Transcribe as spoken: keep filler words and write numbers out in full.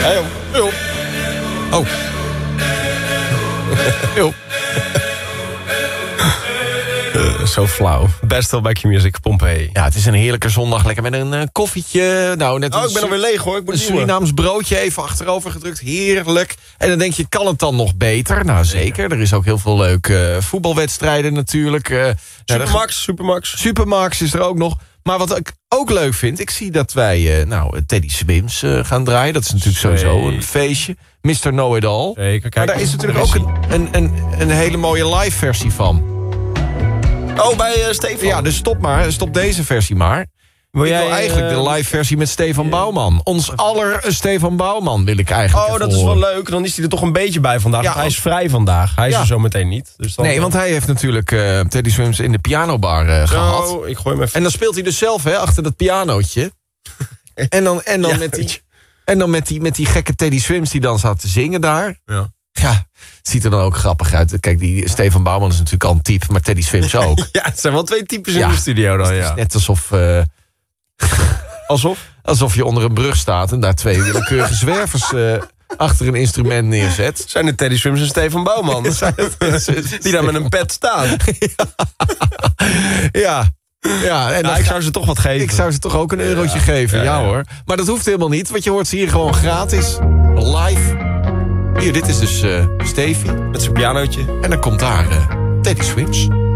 Hey, joh. Joh. Oh. Joh. Uh, zo flauw. Best wel Back Your Music, Pompeii. Ja, het is een heerlijke zondag. Lekker met een uh, koffietje. Nou, net Oh, een ik ben alweer leeg hoor. Ik moet een Surinaams broodje even achterover gedrukt. Heerlijk. En dan denk je, kan het dan nog beter? Nou, zeker. Er is ook heel veel leuke uh, voetbalwedstrijden natuurlijk. Uh, Supermax, ja, Supermax. Supermax is er ook nog. Maar wat ik ook leuk vind, ik zie dat wij uh, nou, Teddy Swims uh, gaan draaien. Dat is natuurlijk Zeker. sowieso een feestje. mister Know-It-All. Zeker, kijk. Maar daar is natuurlijk ook een, een, een, een hele mooie live versie van. Oh, bij uh, Stefan. Ja, dus stop maar. Stop deze versie maar. Wil ik jij wil eigenlijk uh, de live versie met Stefan uh, Bouwman. Ons aller Stefan Bouwman wil ik eigenlijk. Oh, dat is wel leuk. Dan is hij er toch een beetje bij vandaag. Ja, hij is vrij vandaag. Hij is ja. er zo meteen niet. Dus dan nee, want hij heeft natuurlijk uh, Teddy Swims in de pianobar uh, gehad. Oh, ik gooi hem even. En dan speelt hij dus zelf hè, achter dat pianootje. en dan, en dan, ja, met, die, en dan met, die, met die gekke Teddy Swims die dan zat te zingen daar. Ja. Ja, het ziet er dan ook grappig uit. Kijk, die Stefan Bouwman is natuurlijk al een type, maar Teddy Swims ook. Ja, het zijn wel twee types in ja, de studio dan, ja. Het is net alsof... Uh, alsof? Alsof je onder een brug staat en daar twee willekeurige zwervers uh, achter een instrument neerzet. Zijn het Teddy Swims en Stefan Bouwman? Die daar met een pet staan. Ja. Ja, en nou, ik zou ze toch wat geven. Ik zou ze toch ook een eurotje ja, geven, ja, ja, ja hoor. Maar dat hoeft helemaal niet, want je hoort ze hier gewoon gratis, live. Hier, dit is dus uh, Stevie. Met zijn pianootje. En dan komt daar uh, Teddy Swims.